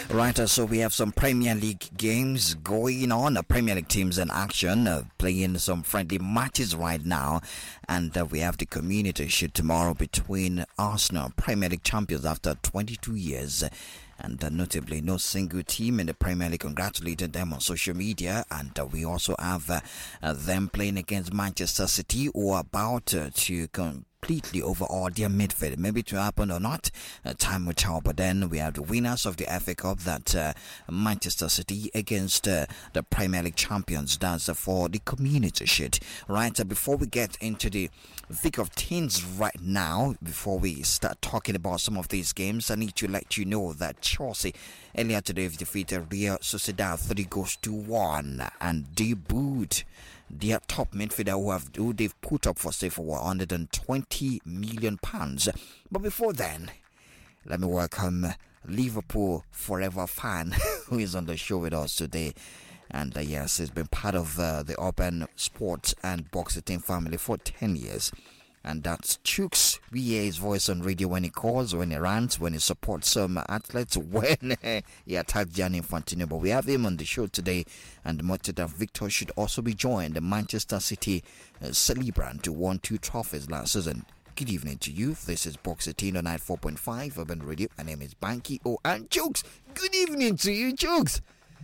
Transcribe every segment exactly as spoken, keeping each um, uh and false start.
Right, uh, so we have some Premier League games going on. Uh, Premier League teams in action, uh, playing some friendly matches right now. And uh, we have the Community Shield tomorrow between Arsenal, Premier League champions after twenty-two years. And uh, notably, no single team in the Premier League congratulated them on social media. And uh, we also have uh, uh, them playing against Manchester City, who are about uh, to come. Completely overhaul their midfield. Maybe to happen or not, uh, time will tell. But then we have the winners of the F A Cup, that uh, Manchester City against uh, the Premier League champions. That's uh, for the Community Shield. Right, uh, before we get into the thick of things right now, before we start talking about some of these games, I need to let you know that Chelsea earlier today defeated Real Sociedad three goals to one and debuted their top midfielder who have who they've put up for say for one hundred twenty million pounds. But before then, let me welcome Liverpool forever fan who is on the show with us today. And uh, yes, he's been part of uh, the Urban Sports and Boxing Team family for ten years. And that's Chooks. We hear his voice on radio when he calls, when he rants, when he supports some athletes, when he attacks Gianni Infantino. But we have him on the show today, and Murtada Victor should also be joined. The Manchester City uh, celebrant who won two trophies last season. Good evening to you. This is Boxing Team on ninety-four point five Urban Radio. My name is Banky O and Chooks. Good evening to you, Chooks.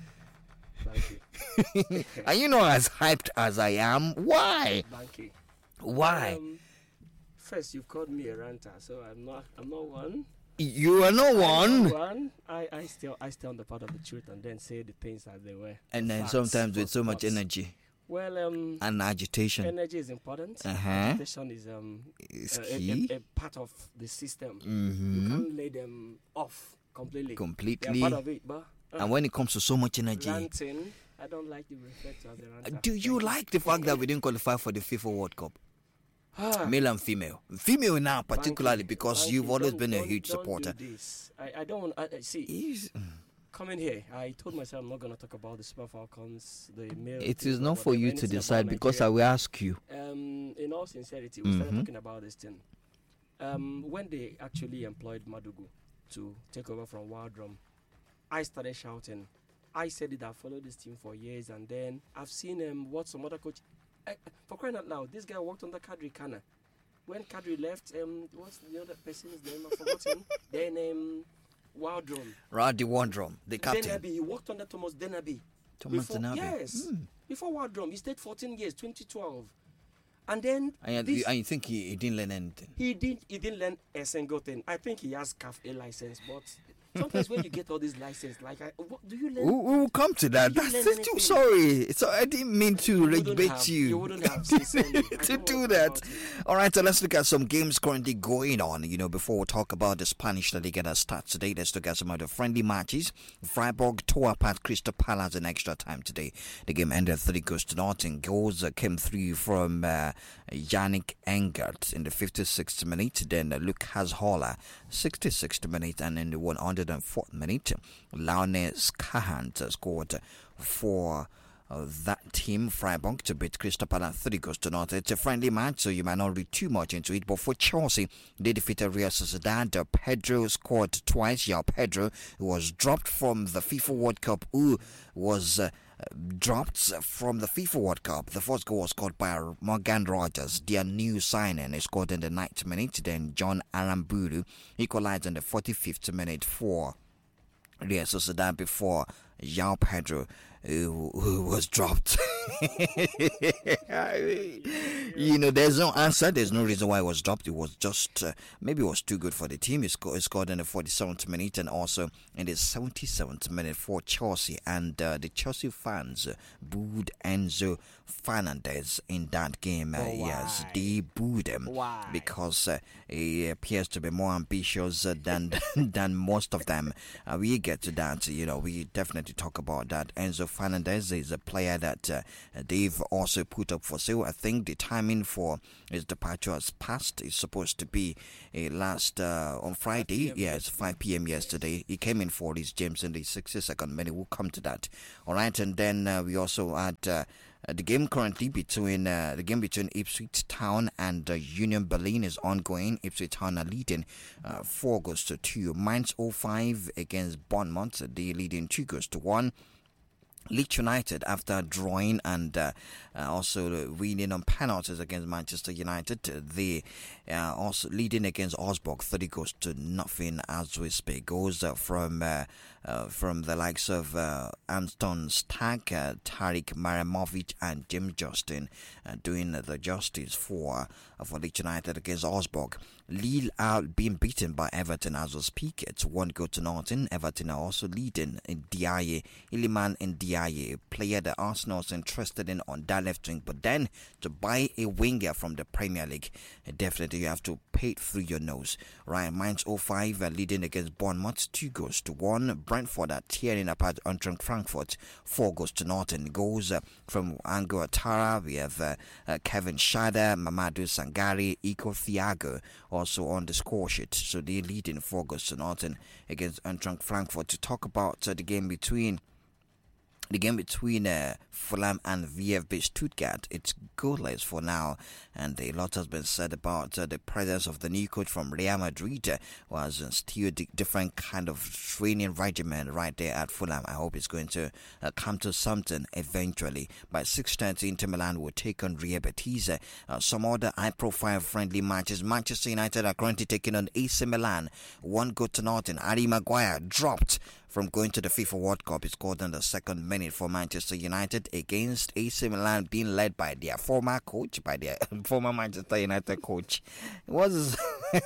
Thank you. And you know, as hyped as I am, why? Banky. Why? Um, First, you've called me a ranter, so I'm not. I'm not one. You are no I'm one. not one. I, I still, I stay on the part of the truth and then say the things as they were. And then Facts, sometimes with not so much thoughts. energy Well, um, and agitation. energy is important. Uh-huh. Agitation is um It's a, a, key. a, a part of the system. You Mm-hmm. can't lay them off completely. Completely. They're part of it, but uh, And when it comes to so much energy, ranting, I don't like to refer to as a ranter. do you like the fact that we didn't qualify for the FIFA World Cup? Ah. Male and female. Female now, particularly Banky, because Banky, you've always don't- been a don't- huge don't supporter. Do this. I, I don't want. I, I see. Is- Coming here, I told myself I'm not going to talk about the Super Falcons, the male. It team is or not for whatever, you to anything decide about because I Nigeria. will ask you. Um, in all sincerity, we started Mhm. talking about this thing. Um, when they actually employed Madugu to take over from Wardrum, I started shouting. I said it. I followed this team for years, and then I've seen him. Um, what some other coach. I, for crying out loud, this guy worked under Kadri Kana. When Kadri left, um, what's the other person's name? I've forgotten. Then um, Wardrum. Radi Wandrum, the captain. Denaby, he worked under Thomas Denaby. Thomas Before- Denaby. Yes. Hmm. Before Wardrum, he stayed fourteen years, twenty twelve. And then And, this, you, and you think he, he didn't learn anything? he didn't he didn't learn a single thing. I think he has C A F A license, but sometimes when you get all these licenses, like I, what do you learn? We we will come to that. You That's learn it. anything. Sorry. So I didn't mean to wouldn't rage bait have- you. You wouldn't have sincerely. I to don't do know that. about it. All right, so let's look at some games currently going on. You know, before we talk about the Spanish La Liga that starts today, let's look at some of the friendly matches. Freiburg tore apart Crystal Palace in extra time today. The game ended three goals to nothing. Goals uh, came through from uh, Yannick Engert in the fifty-sixth minute, then uh, Lucas Holler, sixty-sixth minute, and in the one hundred fourth minute, Laune Skahant uh, scored for Uh, that team, Freiburg, to beat Crystal Palace three goals to nothing. It's a friendly match, so you might not read too much into it. But for Chelsea, they defeated Real Sociedad. Uh, Pedro scored twice. Yeah, Pedro, who was dropped from the FIFA World Cup, who was uh, dropped from the FIFA World Cup. The first goal was scored by Morgan Rogers, their new signing. He scored in the ninth minute. Then John Aramburu equalized in the forty-fifth minute for Real Sociedad before João Pedro, who, who was dropped. You know, there's no answer. There's no reason why it was dropped. It was just, uh, maybe it was too good for the team. He, sco- he scored in the forty-seventh minute and also in the seventy-seventh minute for Chelsea. And uh, the Chelsea fans uh, booed Enzo Fernandez in that game. Uh, Oh, yes, why? they booed him Why? because uh, he appears to be more ambitious uh, than than most of them. Uh, we get to that. You know, we definitely talk about that. Enzo Fernandez is a player that uh, they've also put up for sale. I think the timing for his departure has passed. It's supposed to be uh, last uh, on Friday. Yes, five p.m. yesterday. He came in for his James in the sixty-second minute. We'll come to that. All right, and then uh, we also had. Uh, Uh, the game currently between uh, the game between Ipswich Town and uh, Union Berlin is ongoing. Ipswich Town are leading uh, four goals to two. Mainz oh five against Bournemouth, they leading two goals to one. Leeds United, after drawing and uh, uh, also winning on penalties against Manchester United, they are uh, also leading against Augsburg thirty goals to nothing as we speak. Goals uh, from uh, uh, from the likes of uh, Anton Stag, uh, Tariq Maramovic and Jim Justin uh, doing the justice for uh, for Leeds United against Augsburg. Lille are being beaten by Everton as we speak. It's one goal to nothing. Everton are also leading in Diaye. Iliman in Diaye, player that Arsenal is interested in on that left wing. But then to buy a winger from the Premier League, definitely you have to pay it through your nose. Right, Mainz oh five uh, leading against Bournemouth, two goals to one. Brentford are tearing apart Eintracht Frankfurt, four goals to nothing. Goals uh, from Ango Atara. We have uh, uh, Kevin Schade, Mamadou Sangare, Iko Thiago also on the score sheet. So they're leading four goals to nothing against Eintracht Frankfurt. To talk about uh, the game between The game between uh, Fulham and V F B Stuttgart, it's goalless for now, and a lot has been said about uh, the presence of the new coach from Real Madrid, uh, who has uh, still a different kind of training regimen right there at Fulham. I hope it's going to uh, come to something eventually. By six thirty, Inter Milan will take on Real Betis. Uh, uh, some other high-profile friendly matches. Manchester United are currently taking on A C Milan, one goal to nothing. Harry Maguire dropped from going to the FIFA World Cup. He scored in the second minute for Manchester United against A C Milan, being led by their former coach, by their former Manchester United coach. It was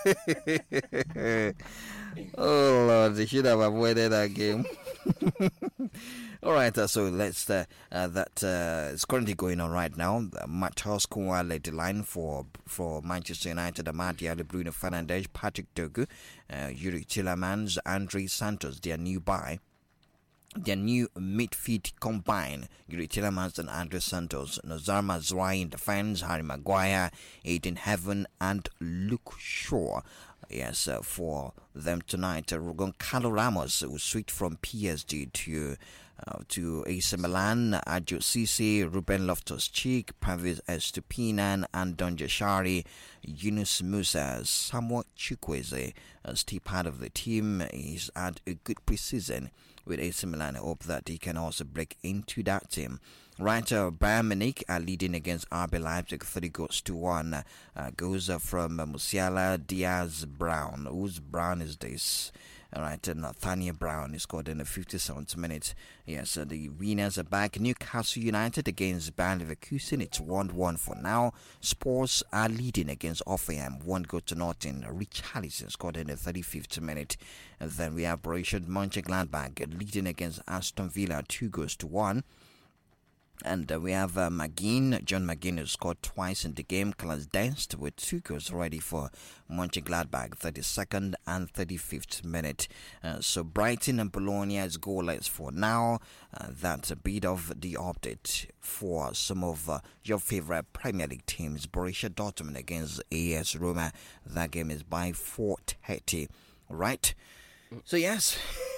oh Lord, they should have avoided that game. All right, uh, so let's uh, uh, that uh, is currently going on right now. Uh, Matheus Cunha led the line for for Manchester United. Amad Diallo, Bruno Fernandes, Patrick Dogu, uh, Yuri Tillemans, Andre Santos, their new buy. Their new midfield combine, Yuri Tillemans and Andre Santos, Nazar Mazraoui in defense, Harry Maguire, Aiden Heaven, and Luke Shaw. Yes, uh, for them tonight, uh, Goncalo Ramos will switch from P S G to uh, to A C Milan. Adjo Cisse, Ruben Loftus-Cheek, Pavis Estupinan, and Donja Shari, Yunus Musa, Samuel Chukwueze, uh, still part of the team. He's had a good preseason with A C Milan. I hope that he can also break into that team. Right, uh, Bayern Munich are leading against R B Leipzig, thirty goals to one. Uh, goes uh, from uh, Musiala, Diaz, Brown. Whose Brown is this? All right, uh, Nathaniel Brown is scored in the fifty-seventh minute. Yes, uh, the winners are back. Newcastle United against Bayer Leverkusen. It's one one for now. Spurs are leading against Hoffenheim, one goal to nothing. Richarlison scored in the thirty-fifth minute. And then we have Borussia Mönchengladbach leading against Aston Villa, two goals to one. And uh, we have uh, McGinn, John McGinn, who scored twice in the game. Klaus Denst with two goals ready for Mönchengladbach, thirty-second and thirty-fifth minute. Uh, so Brighton and Bologna is goalless for now. Uh, that's a bit of the update for some of uh, your favorite Premier League teams. Borussia Dortmund against A S Roma. That game is by four thirty. Right? So yes.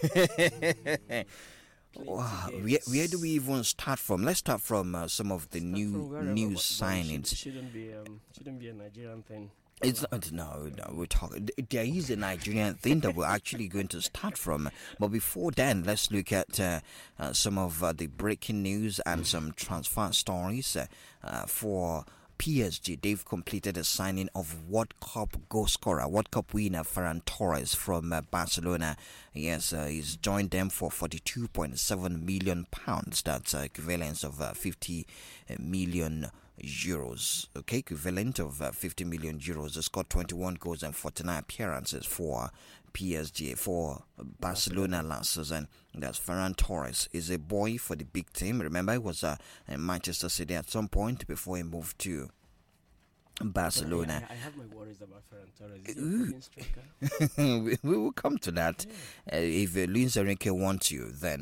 Wow, where, where do we even start from? Let's start from uh, some of the start new news signings. It shouldn't be, um, shouldn't be a Nigerian thing. It's not, no, no, we're talking. There is a Nigerian thing that we're actually going to start from. But before then, let's look at uh, uh, some of uh, the breaking news and some transfer stories uh, uh, for P S G. They've completed a signing of World Cup goal scorer, World Cup winner Ferran Torres from uh, Barcelona. Yes, uh, he's joined them for forty-two point seven million pounds. That's uh, equivalent of uh, fifty million euros. Okay, equivalent of uh, fifty million euros. He scored twenty-one goals and forty-nine appearances for P S G, for Barcelona last season. That's Ferran Torres. Is a boy for the big team. Remember, he was uh, in Manchester City at some point before he moved to Barcelona. I, I have my worries about Ferran Torres. Is he a striker? we, we will come to that. Yeah. Uh, if uh, Luis Enrique wants you, then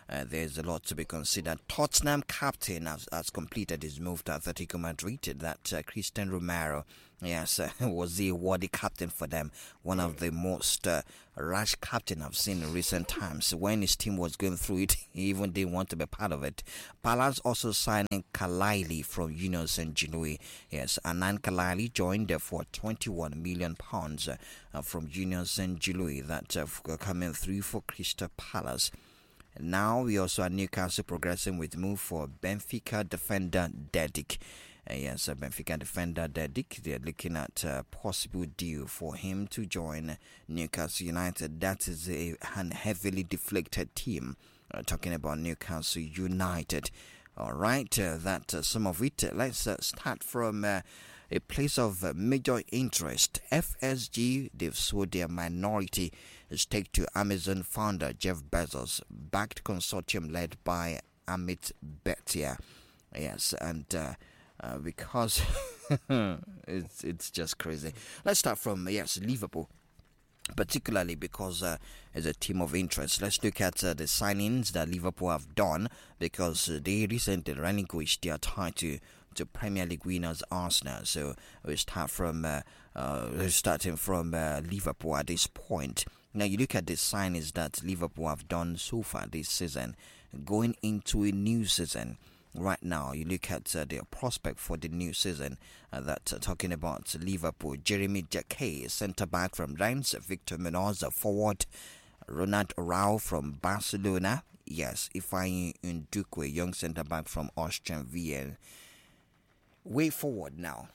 uh, there's a lot to be considered. Tottenham captain has, has completed his move to Atletico Madrid. That uh, Christian Romero, yes, uh, was the worthy captain for them. One of the most uh, rash captain I've seen in recent times. When his team was going through it, he even didn't want to be part of it. Palace also signing Kalili from Union Saint-Gilloise. Yes, Anand Kalili joined uh, for twenty-one million pounds uh, uh, from Union Saint-Gilloise. That uh, coming through for Crystal Palace. Now we also are Newcastle progressing with move for Benfica defender Dedic. Uh, yes, uh, Benfica defender Dedic. They're looking at a possible deal for him to join Newcastle United. That is a an heavily deflected team. Uh, talking about Newcastle United. All right, uh, that uh, some of it. Uh, let's uh, start from uh, a place of uh, major interest. F S G, they've sold their minority stake to Amazon founder Jeff Bezos, backed consortium led by Amit Bhatia. Yes, and uh, uh, because it's it's just crazy. Let's start from yes Liverpool, particularly because uh, as a team of interest. Let's look at uh, the signings that Liverpool have done, because uh, they recently relinquished their title to Premier League winners Arsenal. So we start from uh, uh, starting from uh, Liverpool at this point. Now you look at the signings that Liverpool have done so far this season, going into a new season. Right now, you look at uh, their prospect for the new season. Uh, that uh, talking about Liverpool, Jeremy Jacquet, centre back from Lens, Victor Munoz, forward, Ronald Arau from Barcelona. Yes, Ifeanyi Ndukwe, young centre back from Austrian Vienna. Way forward now.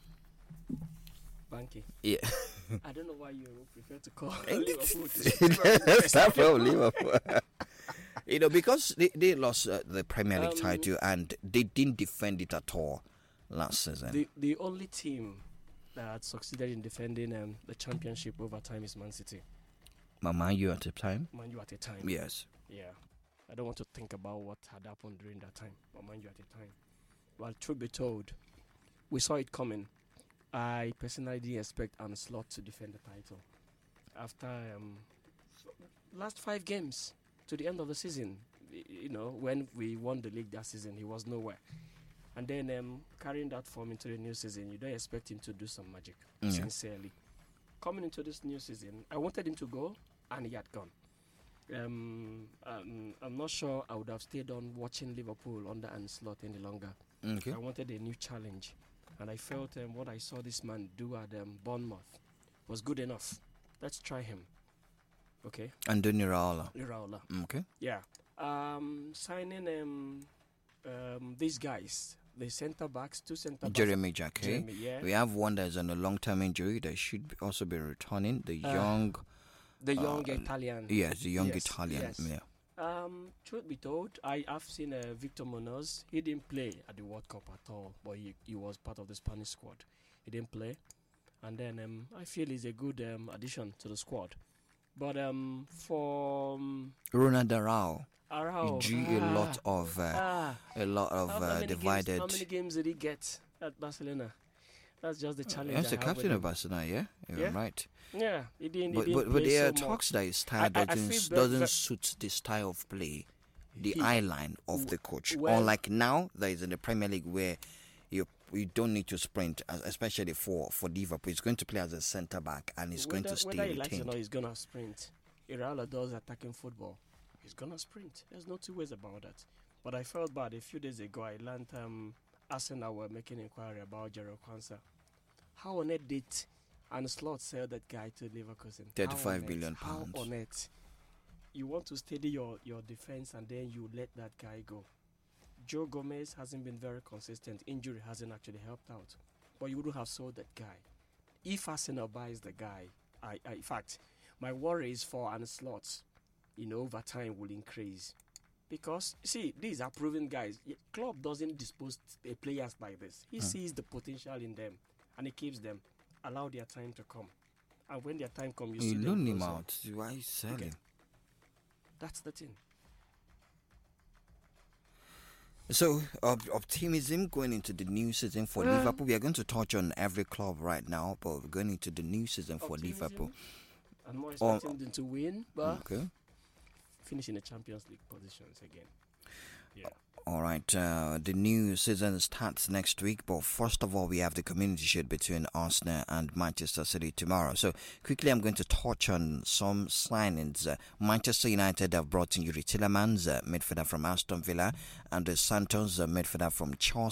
Banky. Yeah. I don't know why you prefer to call Liverpool. Start from Liverpool. You know, because they, they lost uh, the Premier League um, title and they didn't defend it at all last season. The the only team that succeeded in defending um, the championship over time is Man City. Man U at the time? Man U at the time. Yes. Yeah. I don't want to think about what had happened during that time, but Man U at the time. Well, truth be told, we saw it coming. I personally didn't expect Arne Slot to defend the title. After um, last five games to the end of the season, you know, when we won the league that season, he was nowhere. And then um, carrying that form into the new season, you don't expect him to do some magic, yeah. Sincerely. Coming into this new season, I wanted him to go, and he had gone. Um, um, I'm not sure I would have stayed on watching Liverpool under Arne Slot any longer. Okay. I wanted a new challenge. And I felt um, what I saw this man do at um, Bournemouth was good enough. Let's try him. Okay. Andoni Iraola. Iraola. Okay. Yeah. Um, signing um, um, these guys, the centre backs, two centre backs. Jeremy Jacquet. Jeremy, yeah. We have one that's on a long-term injury that should be also be returning. The uh, young. The young uh, Italian. Yes, the young yes, Italian. Yes. Yeah. Um, truth be told, I have seen uh, Victor Munoz. He didn't play at the World Cup at all, but he, he was part of the Spanish squad. He didn't play, and then um, I feel he's a good um, addition to the squad. But um, for um, Ronald Arau, Arau, he drew ah, a lot of uh, ah, a lot of how, how uh, many divided. Games, how many games did he get at Barcelona? That's just the challenge. He's the I captain have of Barcelona, yeah, You're yeah? right. Yeah, he didn't. But he didn't but, but play there are so talks much. that his style I, I, doesn't I doesn't very, suit the style of play, the he, eye line of the coach. well, Unlike now, that is in the Premier League where you you don't need to sprint, especially for for Liverpool. He's going to play as a centre back and he's whether, going to stay whether he likes it or retained. not, he's gonna sprint. Iraola does attacking football. He's gonna sprint. There's no two ways about that. But I felt bad a few days ago. I learned um, Arsenal were making inquiry about Jero Kwanzaa. How on earth did Arne Slot sell that guy to Leverkusen? Thirty-five billion pounds. How on earth? You want to steady your, your defense and then you let that guy go. Joe Gomez hasn't been very consistent. Injury hasn't actually helped out. But you wouldn't have sold that guy. If Arsenal buys the guy, I, I in fact, my worry is for Arne Slot, you know, over time will increase. Because, see, these are proven guys. Club doesn't dispose t- players like this. He hmm. sees the potential in them and he keeps them. Allow their time to come. And when their time comes, you, you see loan them him out. Why sell okay. him? That's the thing. So, uh, optimism going into the new season for uh, Liverpool. We are going to touch on every club right now, but we're going into the new season for optimism. Liverpool. I'm not expecting um, them to win, but okay. finish in the Champions League positions again. Yeah. All right, uh, the new season starts next week, but first of all, we have the Community Shield between Arsenal and Manchester City tomorrow. So, quickly, I'm going to touch on some signings. Uh, Manchester United have brought in Yuri Tillemans, uh, midfielder from Aston Villa, and the Santos, uh, midfielder from Chelsea.